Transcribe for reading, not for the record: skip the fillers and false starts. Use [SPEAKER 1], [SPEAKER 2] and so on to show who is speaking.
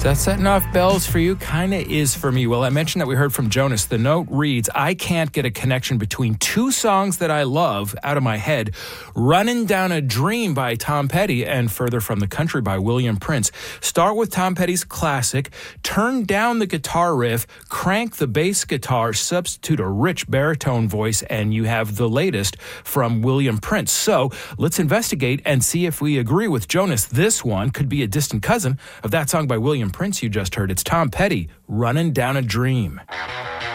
[SPEAKER 1] Is that setting off bells for you? Kinda is for me. Well, I mentioned that we heard from Jonas. The note reads, I can't get a connection between two songs that I love out of my head, Running Down a Dream by Tom Petty and Further from the Country by William Prince. Start with Tom Petty's classic, turn down the guitar riff, crank the bass guitar, substitute a rich baritone voice, and you have the latest from William Prince. So let's investigate and see if we agree with Jonas. This one could be a distant cousin of that song by William Prince you just heard. It's Tom Petty, Running Down a Dream.